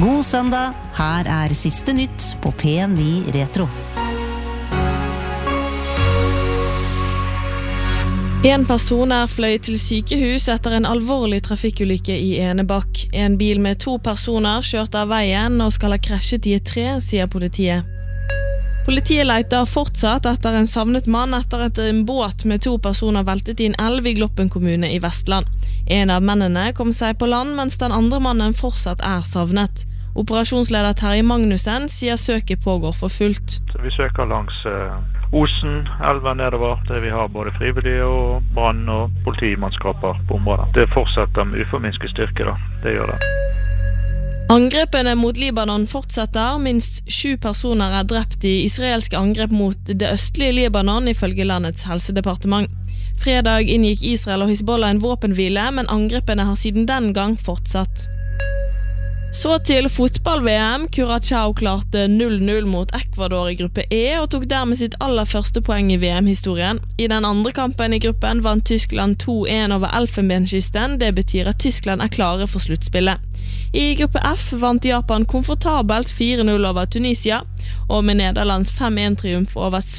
God søndag, her siste nytt på P9 Retro. En person fløy til sykehus etter en alvorlig trafikkulykke i Enebakk. En bil med 2 personer kjørte av veien og skal ha krasjet i et tre, sier politiet. Politiet leter fortsatt etter en savnet mann etter at en båt med 2 personer veltet i en elv i Gloppen kommune i Vestland. En av mennene kom seg på land, mens den andre mannen fortsatt savnet. Operasjonsleder Terje Magnussen sier søket pågår for fullt. Vi søker langs Osen, elven nedover, der vi har både frivillige og brann- og politimannskaper på området. Det fortsetter med uforminsket styrke da, det gjør det. Angrepene mot Libanon fortsetter. Minst 7 personer drept i israelske angrep mot det østlige Libanon ifølge landets helsedepartement. Fredag inngikk Israel og Hizbollah en våpenhvile, men angrepene har siden den gang fortsatt. Så til fotball-VM. Curaçao klarte 0-0 mot Ecuador i gruppe E og tok dermed sitt aller første poeng i VM-historien. I den andre kampen i gruppen vant Tyskland 2-1 over Elfenbenskysten. Det betyr at Tyskland klare for sluttspillet. I gruppe F vant Japan komfortabelt 4-0 over Tunisia, og med Nederlands 5-1-triumf over